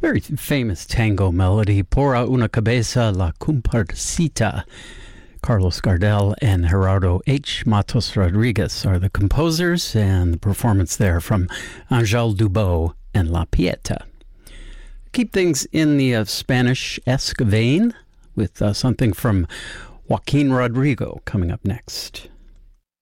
Very famous tango melody, Por a una cabeza la comparsita. Carlos Gardel and Gerardo H. Matos Rodriguez are the composers, and the performance there from Angel Dubau and La Pieta. Keep things in the Spanish-esque vein with something from Joaquin Rodrigo coming up next.